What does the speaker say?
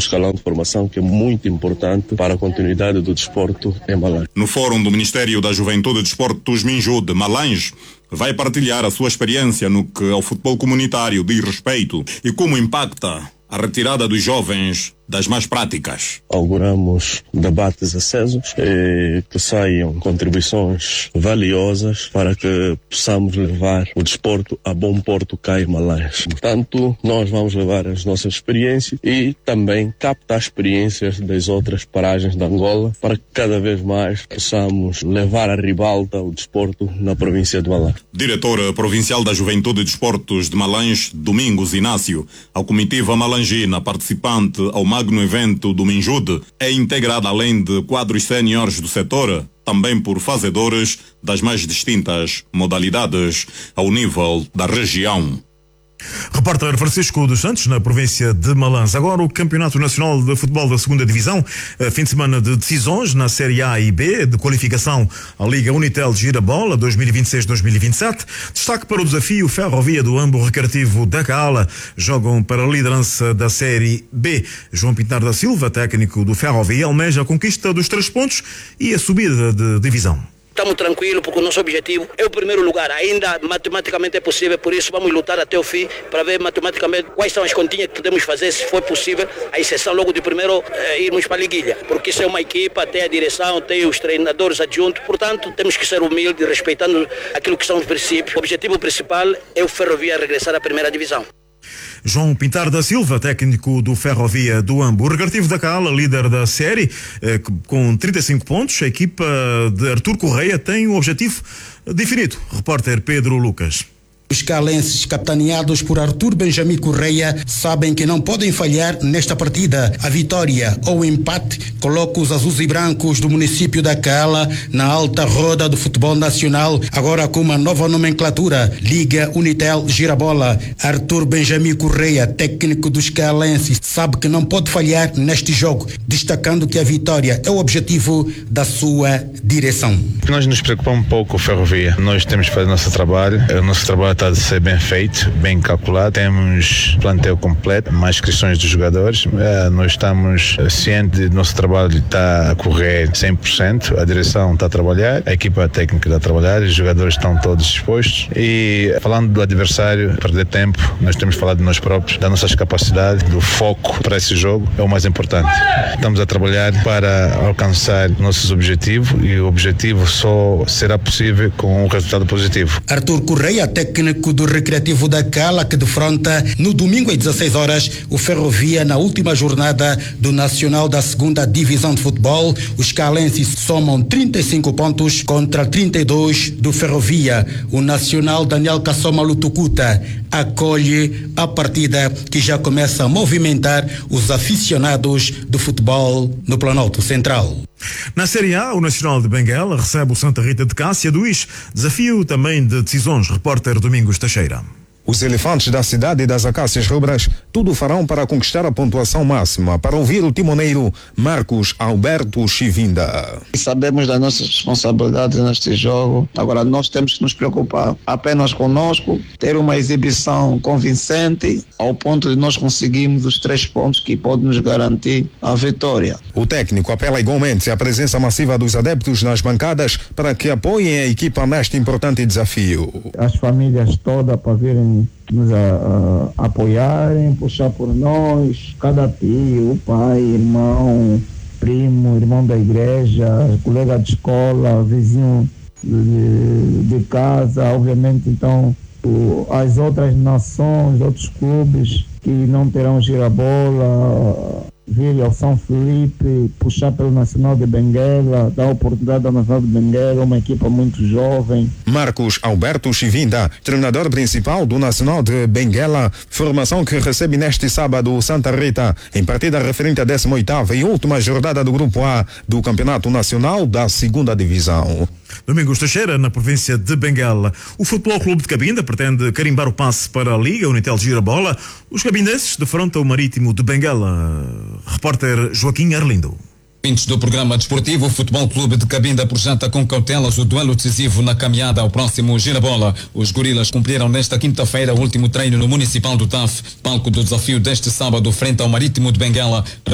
escalão de formação que é muito importante para a continuidade do desporto em Malange. No Fórum do Ministério da Juventude e Desportos Minjude, Malange vai partilhar a sua experiência no que ao futebol comunitário diz respeito e como impacta a retirada dos jovens das más práticas. Auguramos debates acesos e que saiam contribuições valiosas para que possamos levar o desporto a bom porto cá em Malange. Portanto, nós vamos levar as nossas experiências e também captar experiências das outras paragens de Angola para que cada vez mais possamos levar à ribalta o desporto na província de Malange. Diretor Provincial da Juventude e Desportos de Malange, Domingos Inácio, a comitiva malangina participante ao magno evento do Minjude é integrada, além de quadros séniores do setor, também por fazedores das mais distintas modalidades ao nível da região. Repórter Francisco dos Santos, na província de Malange. Agora o Campeonato Nacional de Futebol da 2ª Divisão, fim de semana de decisões na Série A e B, de qualificação à Liga Unitel Girabola 2026-2027. Destaque para o desafio Ferrovia do Ambo Recreativo da Cala. Jogam para a liderança da Série B. João Pintar da Silva, técnico do Ferrovia, almeja a conquista dos 3 pontos e a subida de divisão. Estamos tranquilos porque o nosso objetivo é o primeiro lugar. Ainda matematicamente é possível, por isso vamos lutar até o fim para ver matematicamente quais são as continhas que podemos fazer, se for possível, a exceção logo de primeiro irmos para a liguilha. Porque isso é uma equipa, tem a direção, tem os treinadores adjuntos, portanto temos que ser humildes, respeitando aquilo que são os princípios. O objetivo principal é o Ferrovia regressar à primeira divisão. João Pintar da Silva, técnico do Ferrovia do Ambo. O Recreativo da Cala, líder da série, com 35 pontos. A equipa de Artur Correia tem um objetivo definido. Repórter Pedro Lucas. Os calenses, capitaneados por Artur Benjamin Correia, sabem que não podem falhar nesta partida. A vitória ou o empate coloca os azuis e brancos do município da Cala na alta roda do futebol nacional, agora com uma nova nomenclatura, Liga Unitel Girabola. Artur Benjamin Correia, técnico dos calenses, sabe que não pode falhar neste jogo, destacando que a vitória é o objetivo da sua direção. Nós nos preocupamos um pouco com a Ferrovia. Nós temos que fazer o nosso trabalho está a ser bem feito, bem calculado. Temos plantel completo, mais questões dos jogadores. Nós estamos cientes do nosso trabalho está a correr 100%. A direção está a trabalhar, a equipa técnica está a trabalhar, os jogadores estão todos dispostos. E falando do adversário, perder tempo, nós temos falado de nós próprios, das nossas capacidades, do foco para esse jogo é o mais importante. Estamos a trabalhar para alcançar nossos objetivos e o objetivo só será possível com um resultado positivo. Artur Correia, técnico do Recreativo da Cala, que defronta no domingo às 16 horas o Ferrovia na última jornada do Nacional da 2ª Divisão de Futebol. Os calenses somam 35 pontos contra 32 do Ferrovia. O Nacional Daniel Kassoma Lutukuta acolhe a partida que já começa a movimentar os aficionados do futebol no Planalto Central. Na Série A, o Nacional de Benguela recebe o Santa Rita de Cássia do Ix. Desafio também de decisões. Repórter Domingos Teixeira. Os elefantes da cidade e das acácias rubras tudo farão para conquistar a pontuação máxima. Para ouvir o timoneiro Marcos Alberto Chivinda. Sabemos das nossas responsabilidades neste jogo. Agora nós temos que nos preocupar apenas conosco, ter uma exibição convincente ao ponto de nós conseguirmos os 3 pontos que podem nos garantir a vitória. O técnico apela igualmente à presença massiva dos adeptos nas bancadas para que apoiem a equipa neste importante desafio. As famílias todas para virem nos apoiarem, puxar por nós, cada tio, pai, irmão, primo, irmão da igreja, colega de escola, vizinho de casa, obviamente. Então as outras nações, outros clubes que não terão girabola, vir ao São Felipe, puxar pelo Nacional de Benguela, dar oportunidade ao Nacional de Benguela, uma equipa muito jovem. Marcos Alberto Chivinda, treinador principal do Nacional de Benguela, formação que recebe neste sábado o Santa Rita, em partida referente à 18ª e última jornada do Grupo A do Campeonato Nacional da 2ª Divisão. Domingos Teixeira, na província de Benguela. O Futebol Clube de Cabinda pretende carimbar o passe para a Liga Unitel Girabola. Os cabindenses defrontam o Marítimo de Benguela. Repórter Joaquim Arlindo. Ouvintes do programa desportivo, o Futebol Clube de Cabinda projeta com cautelas o duelo decisivo na caminhada ao próximo Girabola. Os gorilas cumpriram nesta quinta-feira o último treino no Municipal do TAF, palco do desafio deste sábado frente ao Marítimo de Benguela.